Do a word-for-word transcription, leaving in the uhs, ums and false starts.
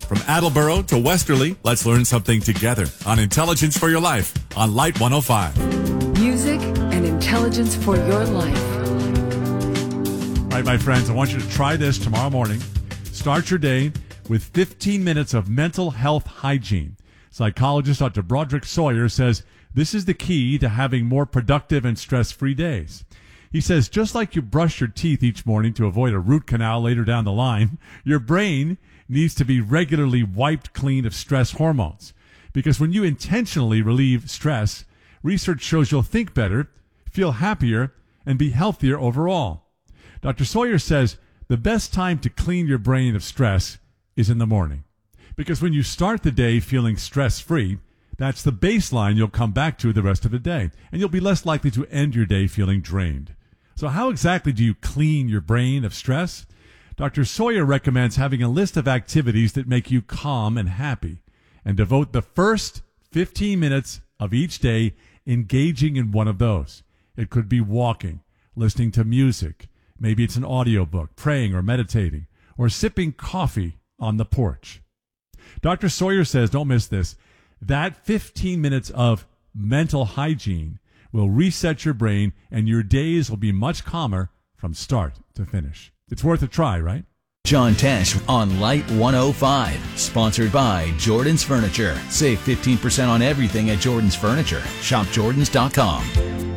From Attleboro to Westerly, let's learn something together on Intelligence for Your Life on Light one oh five. Music and intelligence for your life. All right, my friends, I want you to try this tomorrow morning. Start your day with fifteen minutes of mental health hygiene. Psychologist Doctor Broderick Sawyer says this is the key to having more productive and stress-free days. He says just like you brush your teeth each morning to avoid a root canal later down the line, your brain needs to be regularly wiped clean of stress hormones. Because when you intentionally relieve stress, research shows you'll think better, feel happier, and be healthier overall. Doctor Sawyer says the best time to clean your brain of stress is in the morning. Because when you start the day feeling stress-free, that's the baseline you'll come back to the rest of the day, and you'll be less likely to end your day feeling drained. So how exactly do you clean your brain of stress? Doctor Sawyer recommends having a list of activities that make you calm and happy, and devote the first fifteen minutes of each day engaging in one of those. It could be walking, listening to music, maybe it's an audiobook, praying or meditating, or sipping coffee on the porch. Doctor Sawyer says, don't miss this, that fifteen minutes of mental hygiene will reset your brain and your days will be much calmer from start to finish. It's worth a try, right? John Tesh on Light one oh five, sponsored by Jordan's Furniture. Save fifteen percent on everything at Jordan's Furniture. Shop Jordans dot com.